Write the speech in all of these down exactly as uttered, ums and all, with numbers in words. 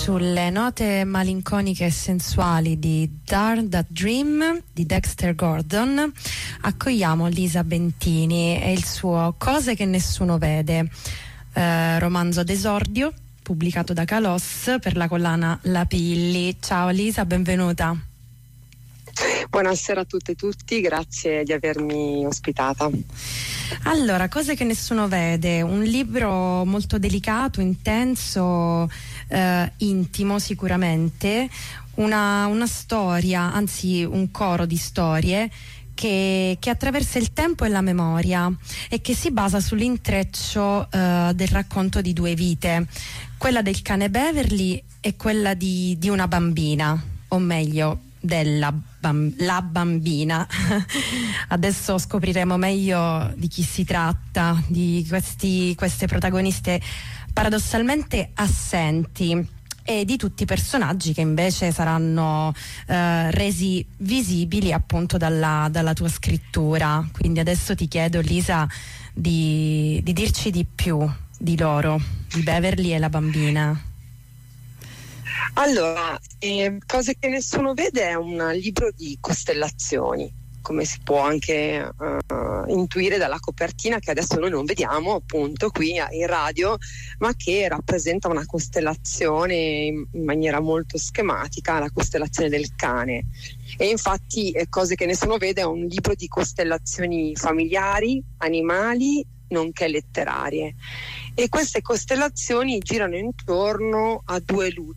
Sulle note malinconiche e sensuali di Dark That Dream di Dexter Gordon accogliamo Lisa Bentini e il suo Cose che nessuno vede, eh, romanzo d'esordio pubblicato da Kalos per la collana La Pilli. Ciao Lisa, benvenuta. Buonasera a tutte e tutti, grazie di avermi ospitata. Allora, Cose che nessuno vede, un libro molto delicato, intenso, eh, intimo sicuramente, una, una storia, anzi un coro di storie che, che attraversa il tempo e la memoria e che si basa sull'intreccio eh, del racconto di due vite, quella del cane Beverly e quella di, di una bambina, o meglio della bam- la bambina. Adesso scopriremo meglio di chi si tratta, di questi, queste protagoniste paradossalmente assenti e di tutti i personaggi che invece saranno eh, resi visibili appunto dalla, dalla tua scrittura. Quindi adesso ti chiedo, Lisa, di, di dirci di più di loro, di Beverly e la bambina. Allora, eh, Cose che nessuno vede è un libro di costellazioni, come si può anche uh, intuire dalla copertina, che adesso noi non vediamo appunto qui in radio, ma che rappresenta una costellazione in, in maniera molto schematica, la costellazione del cane. E infatti eh, Cose che nessuno vede è un libro di costellazioni familiari, animali, nonché letterarie. E queste costellazioni girano intorno a due lutti.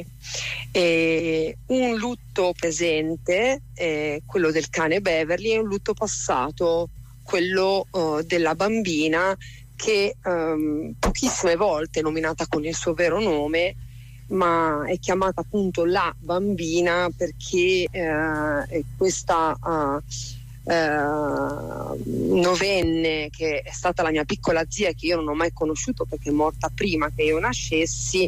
E un lutto presente, eh, quello del cane Beverly, e un lutto passato, quello uh, della bambina, che um, pochissime volte è nominata con il suo vero nome, ma è chiamata appunto la bambina perché uh, questa uh, Uh, novenne, che è stata la mia piccola zia, che io non ho mai conosciuto perché è morta prima che io nascessi,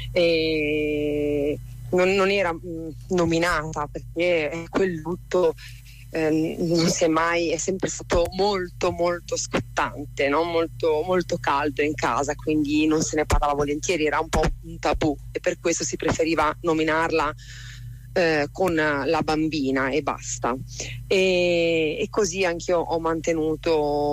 e non, non era mh, nominata perché quel lutto eh, non si è mai, è sempre stato molto molto scottante, no? molto, molto caldo in casa, quindi non se ne parlava volentieri, era un po' un tabù e per questo si preferiva nominarla Eh, con la bambina e basta. E, e così anch'io ho mantenuto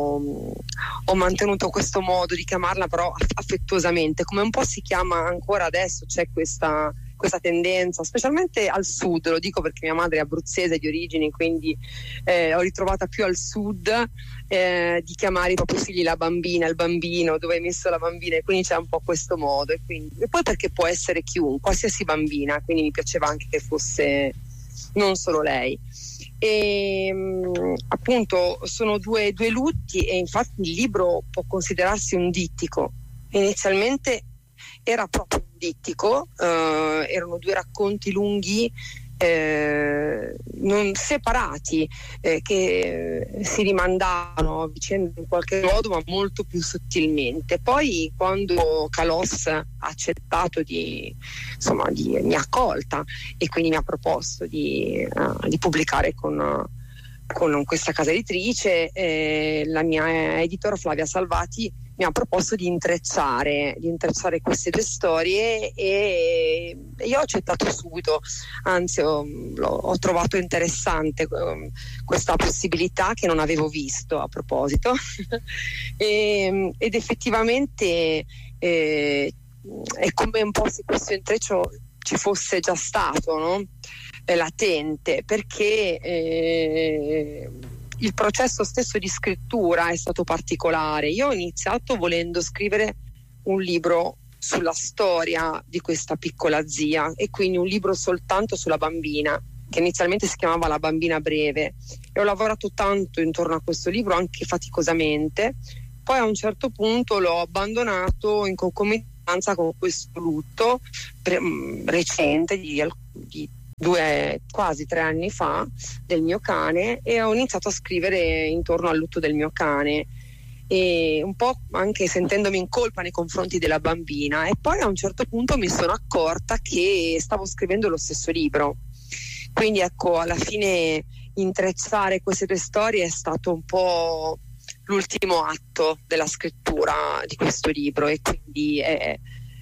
ho mantenuto questo modo di chiamarla, però affettuosamente, come un po' si chiama ancora adesso. C'è questa questa tendenza, specialmente al sud, lo dico perché mia madre è abruzzese di origini, quindi eh, ho ritrovata più al sud eh, di chiamare i propri figli la bambina, il bambino, dove hai messo la bambina, e quindi c'è un po' questo modo. E, quindi, e poi perché può essere chiunque, qualsiasi bambina, quindi mi piaceva anche che fosse non solo lei. E mh, appunto sono due, due lutti, e infatti il libro può considerarsi un dittico. Inizialmente era proprio un dittico, eh, erano due racconti lunghi, eh, non separati, eh, che si rimandavano a vicenda in qualche modo, ma molto più sottilmente. Poi quando Kalos ha accettato di, insomma, di, mi ha accolta e quindi mi ha proposto di, uh, di pubblicare con, con questa casa editrice, eh, la mia editor Flavia Salvati mi ha proposto di intrecciare, di intrecciare queste due storie, e io ho accettato subito, anzi ho, ho trovato interessante um, questa possibilità che non avevo visto, a proposito. e, ed effettivamente eh, è come un po' se questo intreccio ci fosse già stato, no? È latente, perché eh, il processo stesso di scrittura è stato particolare. Io ho iniziato volendo scrivere un libro sulla storia di questa piccola zia, e quindi un libro soltanto sulla bambina, che inizialmente si chiamava La bambina breve, e ho lavorato tanto intorno a questo libro, anche faticosamente. Poi a un certo punto l'ho abbandonato in concomitanza con questo lutto pre- recente di, di due, quasi tre anni fa, del mio cane, e ho iniziato a scrivere intorno al lutto del mio cane, e un po' anche sentendomi in colpa nei confronti della bambina. E poi a un certo punto mi sono accorta che stavo scrivendo lo stesso libro, quindi ecco, alla fine intrecciare queste due storie è stato un po' l'ultimo atto della scrittura di questo libro, e quindi è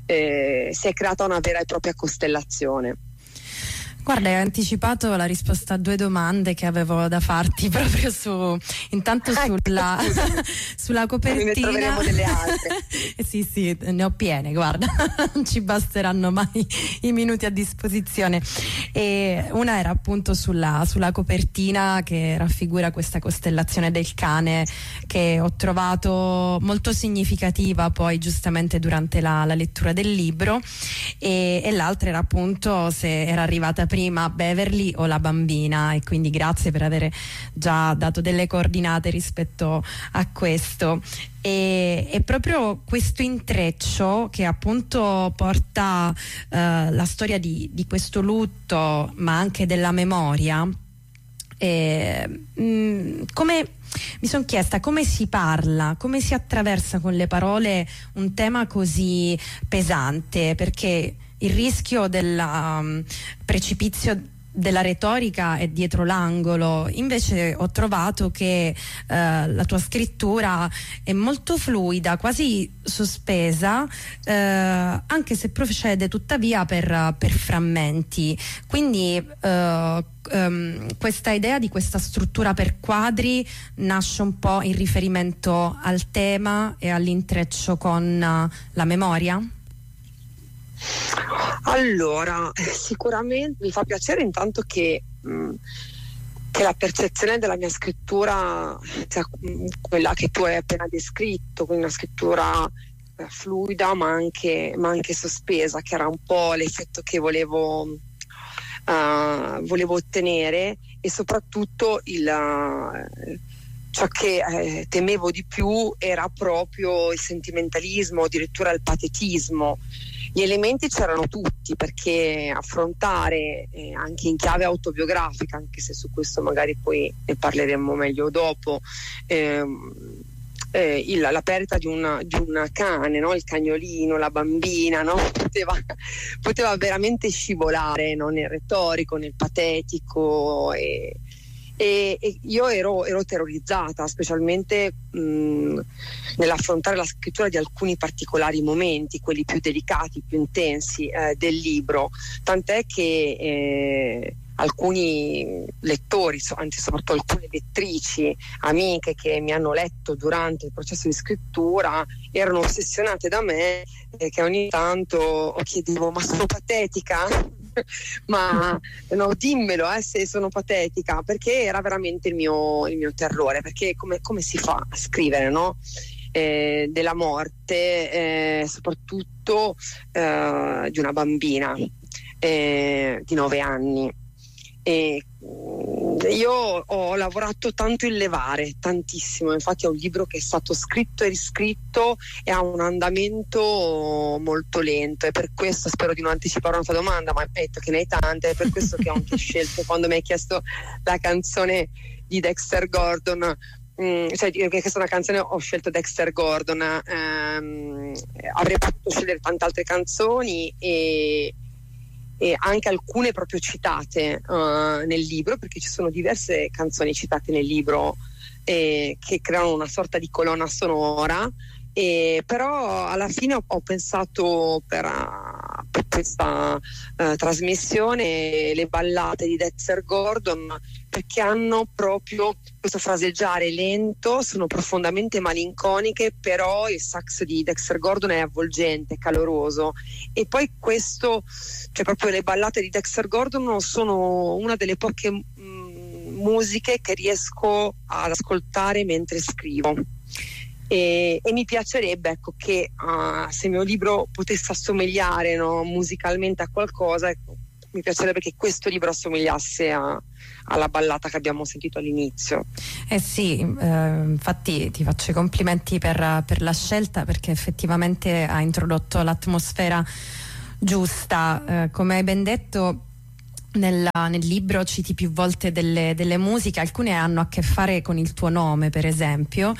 eh, si è creata una vera e propria costellazione. Guarda, hai anticipato la risposta a due domande che avevo da farti proprio su, intanto sulla, sulla copertina. Ne troveremo delle altre. Sì, sì, ne ho piene, guarda, non ci basteranno mai i minuti a disposizione. E una era appunto sulla, sulla copertina che raffigura questa costellazione del cane, che ho trovato molto significativa poi giustamente durante la, la lettura del libro, e, e l'altra era appunto se era arrivata prima prima Beverly o la bambina, e quindi grazie per avere già dato delle coordinate rispetto a questo. E, e proprio questo intreccio che appunto porta eh, la storia di, di questo lutto, ma anche della memoria, eh, mh, come mi sono chiesta come si parla, come si attraversa con le parole un tema così pesante, perché il rischio del um, precipizio della retorica è dietro l'angolo. Invece ho trovato che eh, la tua scrittura è molto fluida, quasi sospesa, eh, anche se procede tuttavia per, per frammenti. Quindi eh, um, questa idea di questa struttura per quadri nasce un po' in riferimento al tema e all'intreccio con uh, la memoria? Allora, sicuramente mi fa piacere intanto che, mh, che la percezione della mia scrittura sia quella che tu hai appena descritto, quindi una scrittura eh, fluida ma anche, ma anche sospesa, che era un po' l'effetto che volevo, uh, volevo ottenere, e soprattutto il, uh, ciò che eh, temevo di più era proprio il sentimentalismo, addirittura il patetismo. Gli elementi c'erano tutti, perché affrontare eh, anche in chiave autobiografica, anche se su questo magari poi ne parleremo meglio dopo, ehm, eh, il, la perdita di un, di un cane, no? Il cagnolino, la bambina, no? poteva, poteva veramente scivolare, no? Nel retorico, nel patetico, e, e, e io ero, ero terrorizzata, specialmente mh, nell'affrontare la scrittura di alcuni particolari momenti, quelli più delicati, più intensi eh, del libro, tant'è che eh, alcuni lettori, anzi soprattutto alcune lettrici, amiche che mi hanno letto durante il processo di scrittura, erano ossessionate da me, eh, che ogni tanto chiedevo: ma sono patetica? ma no, dimmelo eh, se sono patetica, perché era veramente il mio, il mio terrore, perché come, come si fa a scrivere, no? Eh, della morte, eh, soprattutto eh, di una bambina eh, di nove anni. E io ho lavorato tanto in levare, tantissimo, infatti è un libro che è stato scritto e riscritto e ha un andamento molto lento, e per questo, spero di non anticipare una tua domanda, ma hai detto che ne hai tante, è per questo che ho anche scelto, quando mi hai chiesto la canzone di Dexter Gordon, Mm, cioè che questa è una canzone, ho scelto Dexter Gordon, ehm, avrei potuto scegliere tante altre canzoni e, e anche alcune proprio citate uh, nel libro, perché ci sono diverse canzoni citate nel libro eh, che creano una sorta di colonna sonora, e però alla fine ho, ho pensato per, uh, per questa uh, trasmissione le ballate di Dexter Gordon, perché hanno proprio questo fraseggiare lento, sono profondamente malinconiche, però il sax di Dexter Gordon è avvolgente, caloroso, e poi questo, cioè proprio le ballate di Dexter Gordon sono una delle poche mh, musiche che riesco ad ascoltare mentre scrivo. E, e mi piacerebbe, ecco, che uh, se il mio libro potesse assomigliare, no, musicalmente a qualcosa, ecco, mi piacerebbe che questo libro assomigliasse a, alla ballata che abbiamo sentito all'inizio. Eh sì, eh, infatti ti faccio i complimenti per, per la scelta, perché effettivamente ha introdotto l'atmosfera giusta. Eh, come hai ben detto, Nel, nel libro citi più volte delle, delle musiche, alcune hanno a che fare con il tuo nome, per esempio,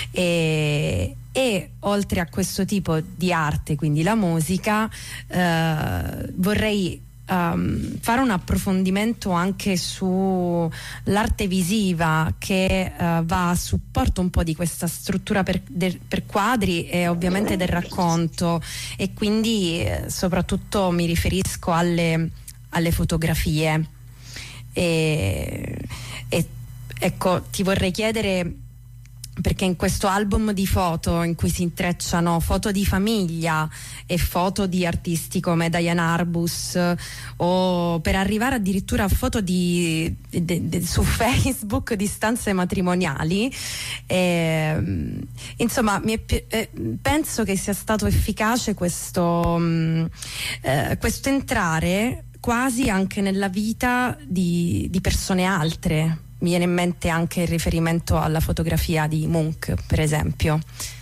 e, e oltre a questo tipo di arte, quindi la musica, eh, vorrei um, fare un approfondimento anche su l'arte visiva che uh, va a supporto un po' di questa struttura per, de, per quadri e ovviamente del racconto, e quindi eh, soprattutto mi riferisco alle, alle fotografie. E, e ecco, ti vorrei chiedere, perché in questo album di foto in cui si intrecciano foto di famiglia e foto di artisti come Diane Arbus, o per arrivare addirittura a foto di, de, de, su Facebook di stanze matrimoniali, eh, insomma mi è, eh, penso che sia stato efficace questo, mh, eh, questo entrare quasi anche nella vita di, di persone altre. Mi viene in mente anche il riferimento alla fotografia di Munch, per esempio.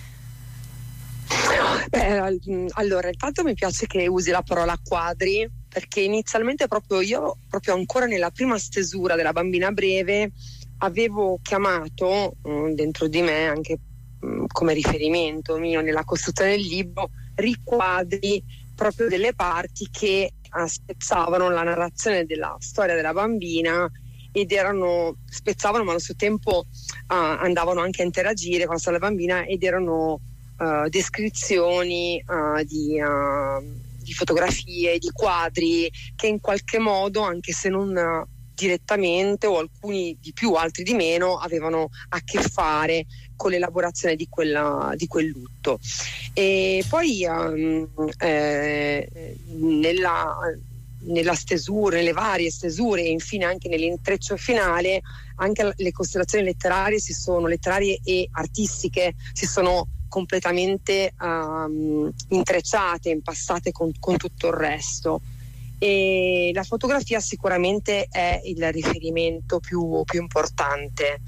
Beh, allora, intanto mi piace che usi la parola quadri, perché inizialmente proprio io, proprio ancora nella prima stesura della Bambina breve, avevo chiamato mh, dentro di me, anche mh, come riferimento mio nella costruzione del libro, riquadri proprio delle parti che uh, spezzavano la narrazione della storia della bambina, ed erano, spezzavano ma allo stesso tempo uh, andavano anche a interagire con la storia della bambina, ed erano uh, descrizioni uh, di, uh, di fotografie, di quadri che in qualche modo, anche se non uh, direttamente, o alcuni di più, altri di meno, avevano a che fare con l'elaborazione di, quella, di quel lutto. E poi um, eh, nella nella stesura, nelle varie stesure e infine anche nell'intreccio finale, anche le costellazioni letterarie si sono letterarie e artistiche si sono completamente um, intrecciate, impassate con, con tutto il resto. E la fotografia sicuramente è il riferimento più, più importante,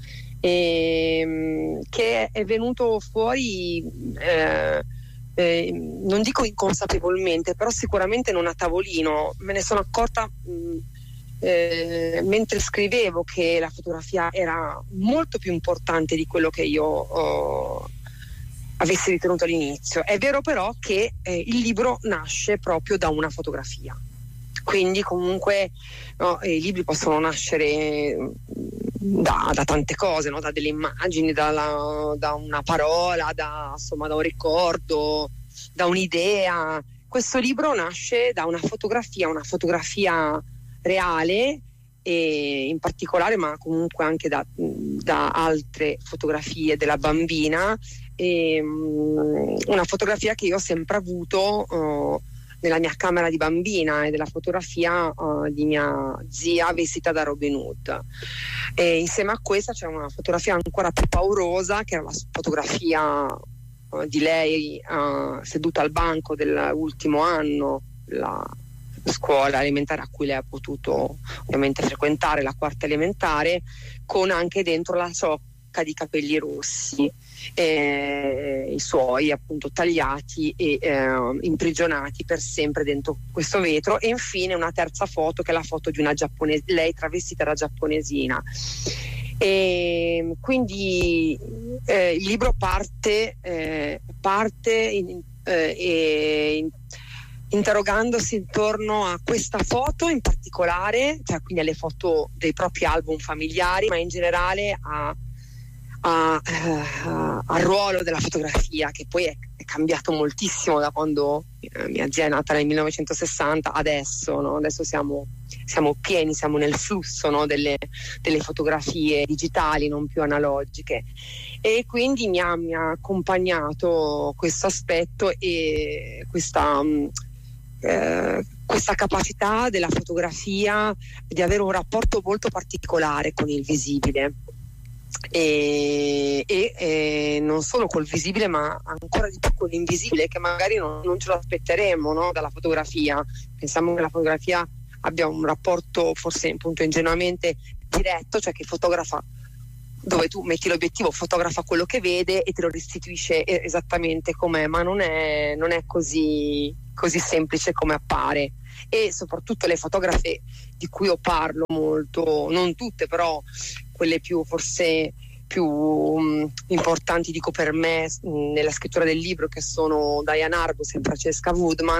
e, che è venuto fuori eh, Eh, non dico inconsapevolmente, però sicuramente non a tavolino. Me ne sono accorta mh, eh, mentre scrivevo che la fotografia era molto più importante di quello che io oh, avessi ritenuto all'inizio. È vero però che eh, il libro nasce proprio da una fotografia, quindi comunque no, i libri possono nascere Da, da tante cose, no? Da delle immagini, dalla, da una parola, da, insomma, da un ricordo, da un'idea. Questo libro nasce da una fotografia, una fotografia reale, e in particolare, ma comunque anche da, da altre fotografie della bambina, e, um, una fotografia che io ho sempre avuto uh, nella mia camera di bambina, e della fotografia uh, di mia zia vestita da Robin Hood. E insieme a questa c'è una fotografia ancora più paurosa, che era la fotografia uh, di lei uh, seduta al banco dell'ultimo anno della scuola elementare a cui lei ha potuto ovviamente frequentare, la quarta elementare, con anche dentro la ciocca di capelli rossi, eh, i suoi appunto tagliati e eh, imprigionati per sempre dentro questo vetro. E infine una terza foto, che è la foto di una giapponese, lei travestita da giapponesina. E quindi eh, il libro parte eh, parte in, eh, in, interrogandosi intorno a questa foto in particolare, cioè quindi alle foto dei propri album familiari, ma in generale a A, uh, al ruolo della fotografia, che poi è, è cambiato moltissimo da quando eh, mia zia è nata nel millenovecentosessanta adesso, no? Adesso siamo, siamo pieni, siamo nel flusso, no? delle, delle fotografie digitali, non più analogiche, e quindi mi ha, mi ha accompagnato questo aspetto e questa um, eh, questa capacità della fotografia di avere un rapporto molto particolare con il visibile. E, e, e non solo col visibile, ma ancora di più con l'invisibile, che magari non, non ce lo aspetteremo, no? Dalla fotografia. Pensiamo che la fotografia abbia un rapporto forse appunto ingenuamente diretto, cioè che fotografa, dove tu metti l'obiettivo, fotografa quello che vede e te lo restituisce esattamente com'è, ma non è, non è così, così semplice come appare. E soprattutto le fotografe di cui io parlo molto, non tutte però, quelle più forse più um, importanti dico per me mh, nella scrittura del libro, che sono Diane Arbus e Francesca Woodman,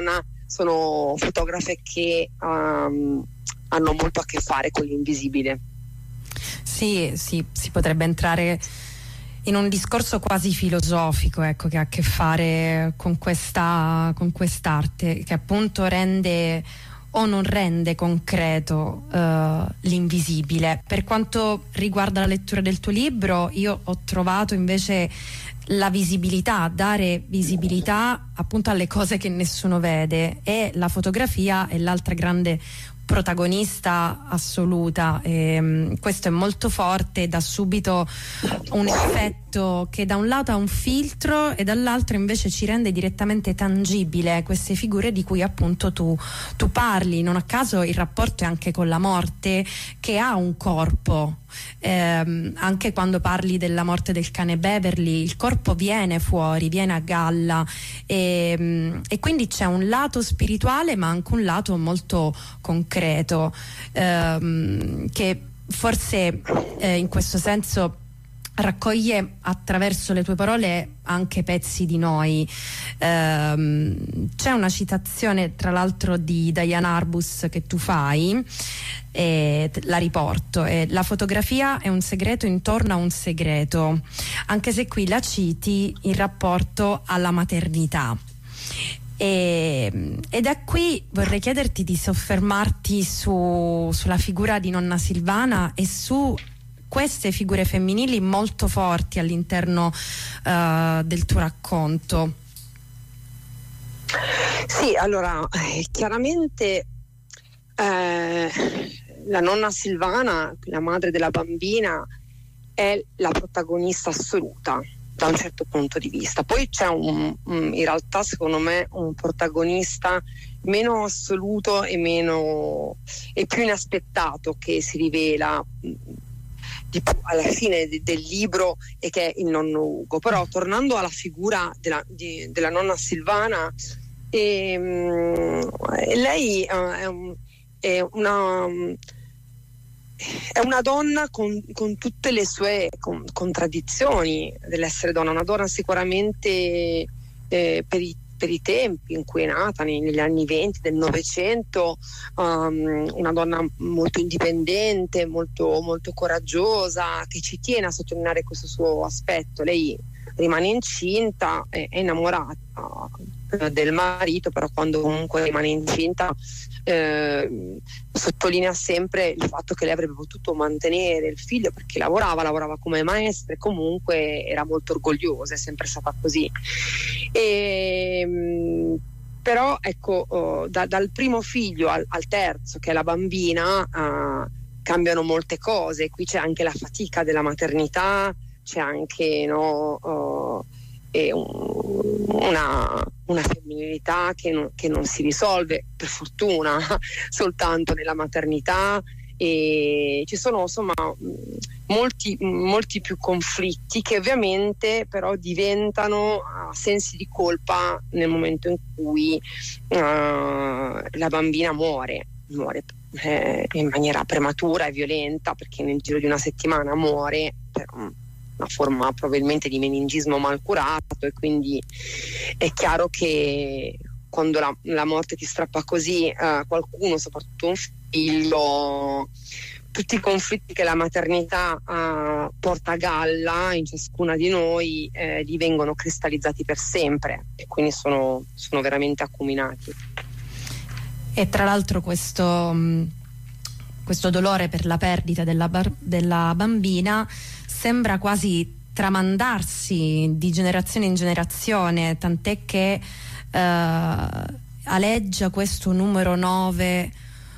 sono fotografe che um, hanno molto a che fare con l'invisibile. Sì, sì, si potrebbe entrare in un discorso quasi filosofico, ecco, che ha a che fare con questa, con quest'arte, che appunto rende o non rende concreto uh, l'invisibile. Per quanto riguarda la lettura del tuo libro, io ho trovato invece la visibilità, dare visibilità appunto alle cose che nessuno vede, e la fotografia è l'altra grande protagonista assoluta. E, um, questo è molto forte, dà subito un effetto che da un lato ha un filtro e dall'altro invece ci rende direttamente tangibile queste figure di cui appunto tu, tu parli. Non a caso il rapporto è anche con la morte, che ha un corpo. Eh, anche quando parli della morte del cane Beverly, il corpo viene fuori, viene a galla, e, e quindi c'è un lato spirituale ma anche un lato molto concreto, ehm, che forse eh, in questo senso raccoglie attraverso le tue parole anche pezzi di noi. Ehm, c'è una citazione tra l'altro di Diane Arbus che tu fai, e la riporto: e la fotografia è un segreto intorno a un segreto, anche se qui la citi in rapporto alla maternità. E, e da qui vorrei chiederti di soffermarti su, sulla figura di nonna Silvana e su queste figure femminili molto forti all'interno uh, del tuo racconto. Sì, allora, eh, chiaramente eh, la nonna Silvana, la madre della bambina, è la protagonista assoluta da un certo punto di vista. Poi c'è un, un in realtà secondo me un protagonista meno assoluto e meno e più inaspettato, che si rivela di più alla fine de, del libro, e che è il nonno Ugo. Però tornando alla figura della, di, della nonna Silvana, ehm, lei uh, è, un, è una è una donna con, con tutte le sue con, contraddizioni dell'essere donna, una donna sicuramente eh, per i per i tempi in cui è nata, negli anni venti del Novecento, um, una donna molto indipendente, molto, molto coraggiosa, che ci tiene a sottolineare questo suo aspetto. Lei rimane incinta, è, è innamorata eh, del marito, però quando comunque rimane incinta eh, sottolinea sempre il fatto che lei avrebbe potuto mantenere il figlio, perché lavorava, lavorava come maestra e comunque era molto orgogliosa, è sempre stata così. E, però ecco, oh, da, dal primo figlio al, al terzo, che è la bambina, uh, cambiano molte cose. Qui c'è anche la fatica della maternità, c'è anche no, uh, e un, una, una femminilità che non, che non si risolve per fortuna soltanto nella maternità, e ci sono insomma molti, molti più conflitti che ovviamente però diventano uh, sensi di colpa nel momento in cui uh, la bambina muore muore eh, in maniera prematura e violenta, perché nel giro di una settimana muore per un una forma probabilmente di meningismo mal curato, e quindi è chiaro che quando la, la morte ti strappa così eh, qualcuno, soprattutto un figlio, tutti i conflitti che la maternità eh, porta a galla in ciascuna di noi eh, divengono cristallizzati per sempre, e quindi sono, sono veramente acuminati. E tra l'altro questo, questo dolore per la perdita della, bar, della bambina sembra quasi tramandarsi di generazione in generazione, tant'è che eh, aleggia questo numero nove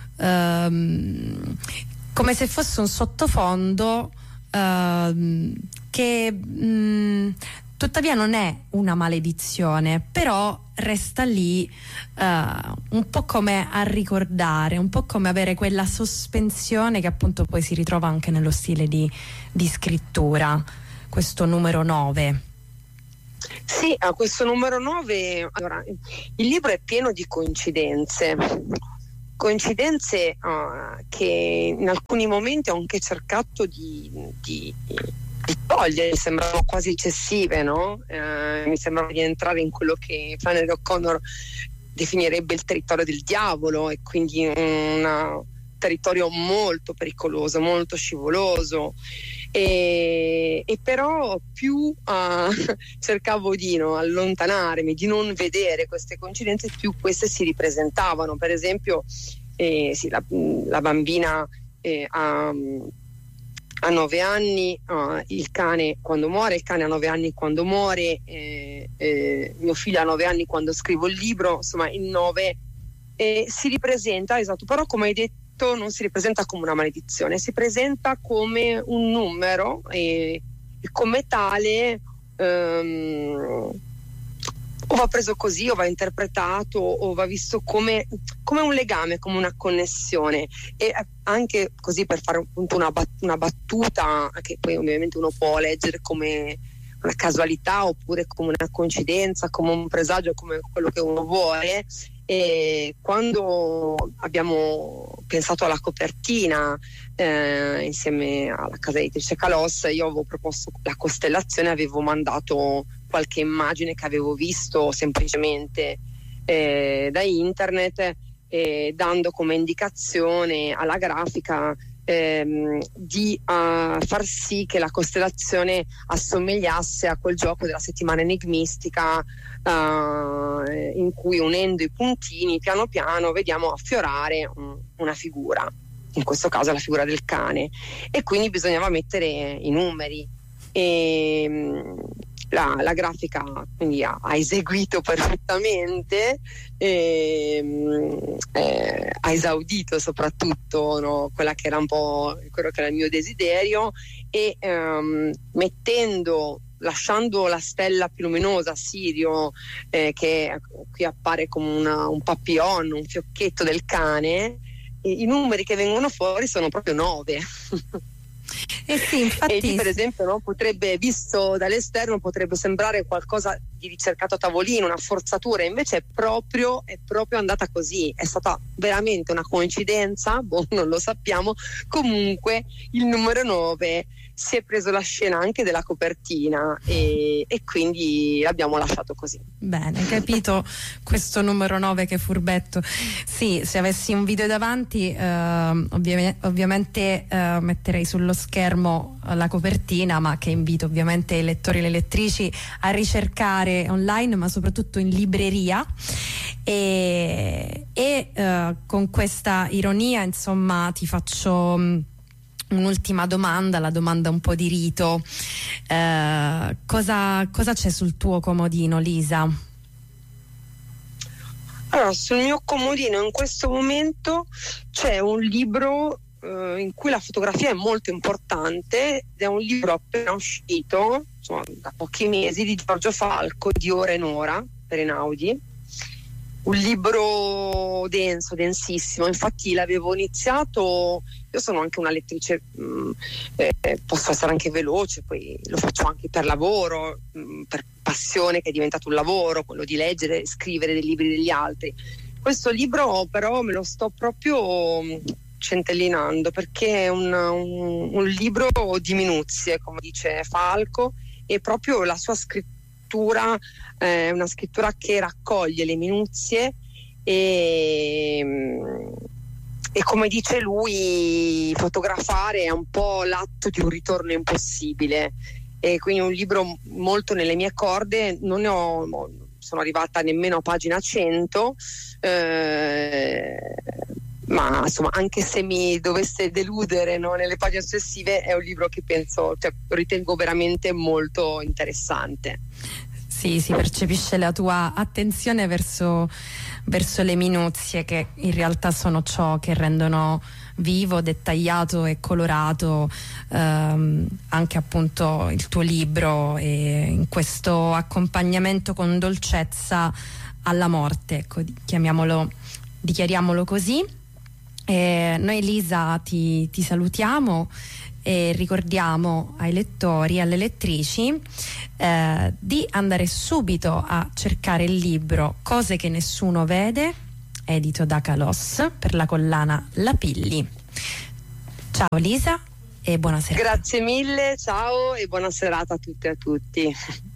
ehm, come se fosse un sottofondo ehm, che mh, tuttavia non è una maledizione, però resta lì uh, un po' come a ricordare, un po' come avere quella sospensione che appunto poi si ritrova anche nello stile di, di scrittura, questo numero nove. Sì, a questo numero nove, allora, il libro è pieno di coincidenze, coincidenze uh, che in alcuni momenti ho anche cercato di, di di togliere, mi sembravano quasi eccessive, no? Eh, mi sembrava di entrare in quello che Flannery O'Connor definirebbe il territorio del diavolo, e quindi un territorio molto pericoloso, molto scivoloso. E, e però più uh, cercavo di no, allontanarmi, di non vedere queste coincidenze, più queste si ripresentavano. Per esempio, eh, sì, la, la bambina eh, ha, ha nove anni, uh, il cane quando muore, il cane ha nove anni quando muore, eh, eh, mio figlio ha nove anni quando scrivo il libro, insomma il nove eh, si ripresenta, esatto, però come hai detto non si ripresenta come una maledizione, si presenta come un numero, e, e come tale um, o va preso così, o va interpretato, o va visto come, come un legame, come una connessione. E anche così, per fare appunto una, bat- una battuta che poi ovviamente uno può leggere come una casualità, oppure come una coincidenza, come un presagio, come quello che uno vuole. E quando abbiamo pensato alla copertina eh, insieme alla casa editrice Kalos, io avevo proposto la costellazione, avevo mandato qualche immagine che avevo visto semplicemente eh, da internet, eh, dando come indicazione alla grafica ehm, di uh, far sì che la costellazione assomigliasse a quel gioco della settimana enigmistica, Uh, in cui, unendo i puntini, piano piano vediamo affiorare un, una figura, in questo caso la figura del cane, e quindi bisognava mettere i numeri. E um, la, la grafica quindi ha, ha eseguito perfettamente, e, um, eh, ha esaudito soprattutto, no, quella che era un po' quello che era il mio desiderio, e um, mettendo lasciando la stella più luminosa, Sirio, eh, che qui appare come una, un papillon, un fiocchetto del cane, e i numeri che vengono fuori sono proprio nove. Eh sì, infatti... E lì, per esempio, no, potrebbe, visto dall'esterno, potrebbe sembrare qualcosa di ricercato a tavolino, una forzatura, invece è proprio, è proprio andata così. È stata veramente una coincidenza, boh, non lo sappiamo. Comunque il numero nove si è preso la scena anche della copertina, e, e quindi l'abbiamo lasciato così. Bene, capito questo numero nove, che furbetto. Sì, se avessi un video davanti eh, ovvi- ovviamente eh, metterei sullo schermo la copertina, ma che invito ovviamente i lettori e le lettrici a ricercare online, ma soprattutto in libreria. E, e eh, con questa ironia, insomma, ti faccio mh, un'ultima domanda, la domanda un po' di rito. Eh, cosa, cosa c'è sul tuo comodino, Lisa? Allora, sul mio comodino in questo momento c'è un libro eh, in cui la fotografia è molto importante, ed è un libro appena uscito, insomma, da pochi mesi, di Giorgio Falco, Di ora in ora, per Einaudi. Un libro denso, densissimo. Infatti l'avevo iniziato, io sono anche una lettrice, mh, eh, posso essere anche veloce, poi lo faccio anche per lavoro, mh, per passione, che è diventato un lavoro, quello di leggere e scrivere dei libri degli altri. Questo libro però me lo sto proprio centellinando, perché è un, un, un libro di minuzie, come dice Falco, e proprio la sua scrittura è una scrittura che raccoglie le minuzie, e, e come dice lui, fotografare è un po' l'atto di un ritorno impossibile, e quindi un libro molto nelle mie corde. Non ne ho, sono arrivata nemmeno a pagina cento, eh, ma insomma, anche se mi dovesse deludere, no, nelle pagine successive, è un libro che penso, cioè, ritengo veramente molto interessante. Sì, si percepisce la tua attenzione verso, verso le minuzie, che in realtà sono ciò che rendono vivo, dettagliato e colorato ehm, anche appunto il tuo libro, e in questo accompagnamento con dolcezza alla morte, ecco, chiamiamolo, dichiariamolo così. E noi, Lisa, ti, ti salutiamo e ricordiamo ai lettori e alle lettrici eh, di andare subito a cercare il libro Cose che nessuno vede, edito da Kalos, per la collana La Pilli. Ciao Lisa e buona serata. Grazie mille, ciao e buona serata a tutte e a tutti.